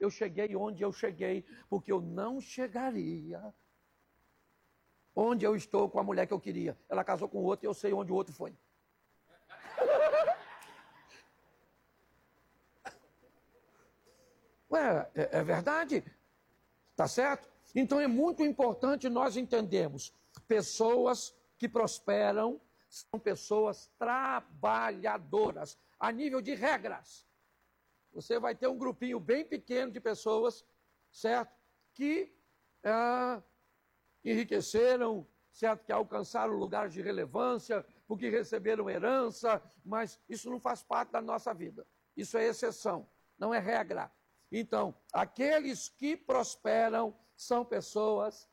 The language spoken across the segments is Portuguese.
eu cheguei onde eu cheguei, porque eu não chegaria onde eu estou com a mulher que eu queria. Ela casou com outro e eu sei onde o outro foi. Ué, é verdade? Tá certo? Então é muito importante nós entendermos. Pessoas que prosperam são pessoas trabalhadoras, a nível de regras. Você vai ter um grupinho bem pequeno de pessoas, certo? Que enriqueceram, certo? Que alcançaram lugares de relevância, porque receberam herança, mas isso não faz parte da nossa vida. Isso é exceção, não é regra. Então, aqueles que prosperam são pessoas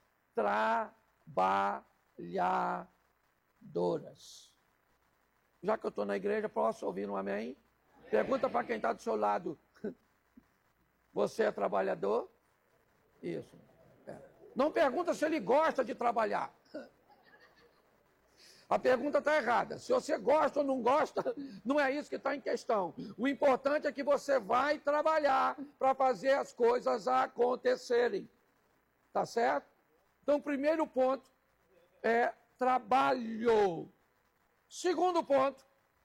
trabalhadoras. Já que eu estou na igreja, posso ouvir um amém? Pergunta para quem está do seu lado. Você é trabalhador? Isso. Não pergunta se ele gosta de trabalhar. A pergunta está errada. Se você gosta ou não gosta, não é isso que está em questão. O importante é que você vai trabalhar para fazer as coisas acontecerem. Tá certo? Então, o primeiro ponto é trabalho. Segundo ponto,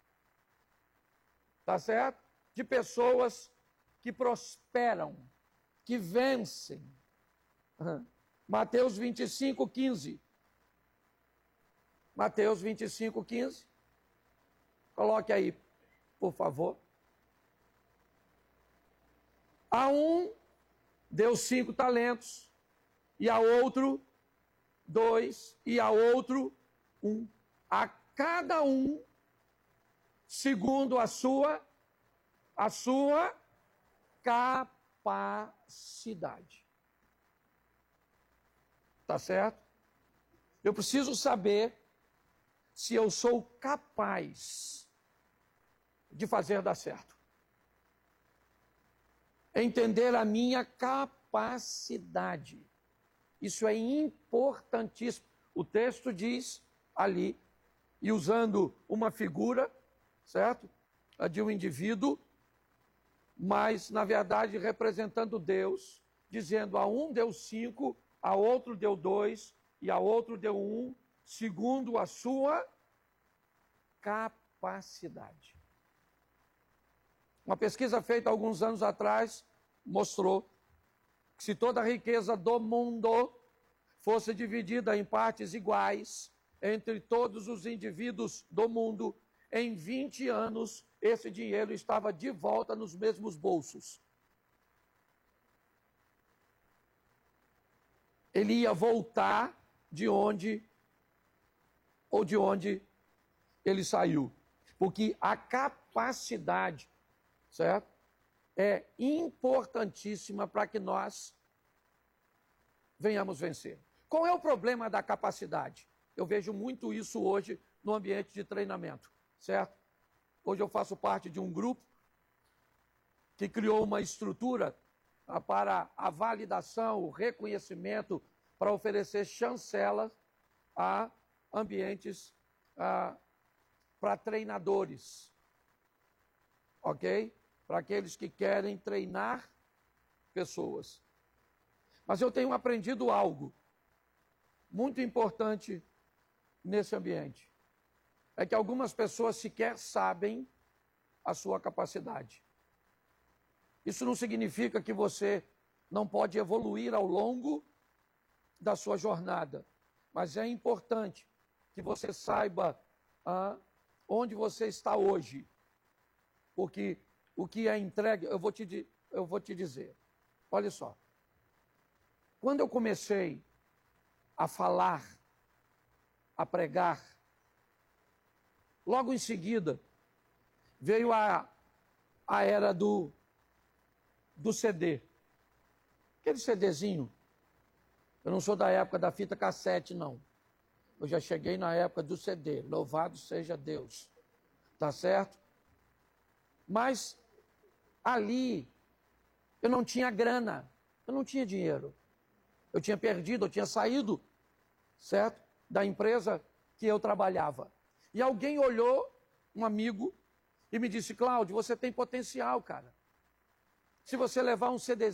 tá certo? De pessoas que prosperam, que vencem. Mateus 25, 15. Mateus 25, 15. Coloque aí, por favor. A um deu 5 talentos, e a outro 2, e a outro 1. A cada um, segundo a sua capacidade. Tá certo? Eu preciso saber se eu sou capaz de fazer dar certo. Entender a minha capacidade. Isso é importantíssimo. O texto diz ali, e usando uma figura, certo? De um indivíduo, mas na verdade representando Deus, dizendo a um deu 5, a outro deu 2 e a outro deu 1, segundo a sua capacidade. Uma pesquisa feita alguns anos atrás mostrou que se toda a riqueza do mundo fosse dividida em partes iguais entre todos os indivíduos do mundo, em 20 anos esse dinheiro estava de volta nos mesmos bolsos. Ele ia voltar de onde ele saiu. Porque a capacidade, certo? É importantíssima para que nós venhamos vencer. Qual é o problema da capacidade? Eu vejo muito isso hoje no ambiente de treinamento, certo? Hoje eu faço parte de um grupo que criou uma estrutura para a validação, o reconhecimento, para oferecer chancelas a ambientes para treinadores, ok? Para aqueles que querem treinar pessoas. Mas eu tenho aprendido algo muito importante nesse ambiente. É que algumas pessoas sequer sabem a sua capacidade. Isso não significa que você não pode evoluir ao longo da sua jornada. Mas é importante que você saiba onde você está hoje. Porque o que é entregue, eu vou te dizer. Olha só. Quando eu comecei a falar, a pregar, logo em seguida veio a era do CD. Aquele CDzinho. Eu não sou da época da fita cassete, não. Eu já cheguei na época do CD. Louvado seja Deus. Tá certo? Mas ali eu não tinha grana. Eu não tinha dinheiro. Eu tinha perdido, eu tinha saído, certo? Da empresa que eu trabalhava. E alguém olhou, um amigo, e me disse: Cláudio, você tem potencial, cara. Se você levar um CD